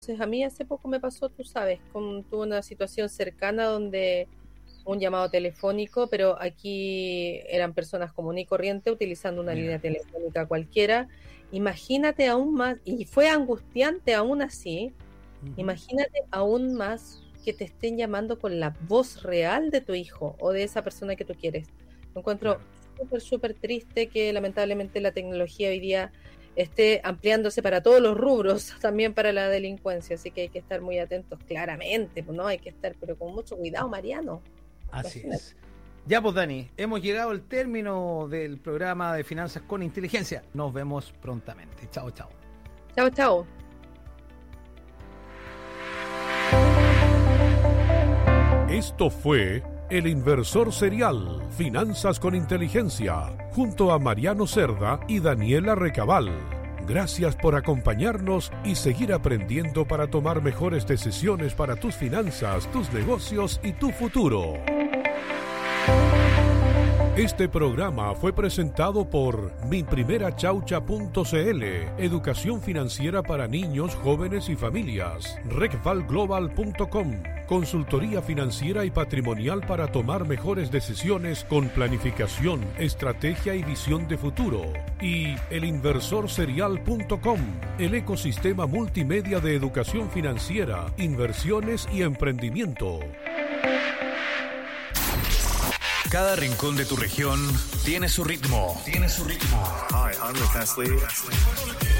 Entonces, a mí hace poco me pasó, tú sabes, tuve una situación cercana donde un llamado telefónico, pero aquí eran personas comunes y corrientes utilizando una línea Mira. telefónica cualquiera. Imagínate aún más, y fue angustiante aún así, imagínate aún más que te estén llamando con la voz real de tu hijo o de esa persona que tú quieres. Lo encuentro súper triste que lamentablemente la tecnología hoy día esté ampliándose para todos los rubros, también para la delincuencia, así que hay que estar muy atentos, claramente, ¿no? Hay que estar, pero con mucho cuidado, Mariano. Así Imagínate. es. Ya pues, Dani, hemos llegado al término del programa de Finanzas con Inteligencia. Nos vemos prontamente. Chao, chao. Chao, chao. Esto fue El Inversor Serial, Finanzas con Inteligencia, junto a Mariano Cerda y Daniela Recabal. Gracias por acompañarnos y seguir aprendiendo para tomar mejores decisiones para tus finanzas, tus negocios y tu futuro. Este programa fue presentado por miprimerachaucha.cl, educación financiera para niños, jóvenes y familias, recvalglobal.com, consultoría financiera y patrimonial para tomar mejores decisiones con planificación, estrategia y visión de futuro, y elinversorserial.com, el ecosistema multimedia de educación financiera, inversiones y emprendimiento. Cada rincón de tu región tiene su ritmo. Hi, I'm Rick Astley.